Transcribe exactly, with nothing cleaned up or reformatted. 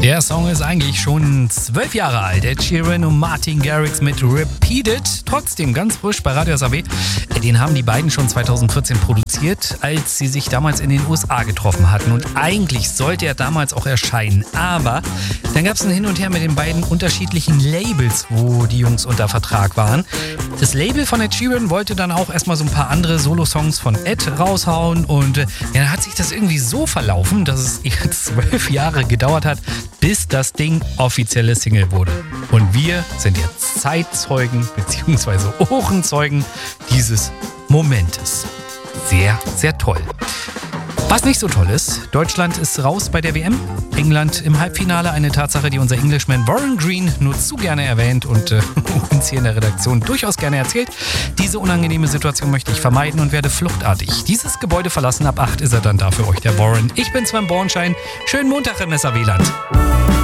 Der Song ist eigentlich schon zwölf Jahre alt. Ed Sheeran und Martin Garrix mit Repeated. Trotzdem ganz frisch bei Radio S A B. Den haben die beiden schon zweitausendvierzehn produziert, als sie sich damals in den U S A getroffen hatten. Und eigentlich sollte er damals auch erscheinen. Aber dann gab es ein Hin und Her mit den beiden unterschiedlichen Labels, wo die Jungs unter Vertrag waren. Das Label von Ed Sheeran wollte dann auch erstmal so ein paar andere Solo-Songs von Ed raushauen. Und ja, dann hat sich das irgendwie so verlaufen, dass es jetzt zwölf Jahre gedauert hat, bis das Ding offizielle Single wurde. Und wir sind jetzt Zeitzeugen bzw. Ohrenzeugen dieses Momentes. Sehr, sehr toll. Was nicht so toll ist, Deutschland ist raus bei der W M. England im Halbfinale, eine Tatsache, die unser Englishman Warren Green nur zu gerne erwähnt und äh, uns hier in der Redaktion durchaus gerne erzählt. Diese unangenehme Situation möchte ich vermeiden und werde fluchtartig dieses Gebäude verlassen. Ab acht ist er dann da für euch, der Warren. Ich bin Sven Bornschein. Schönen Montag im S A W-Land.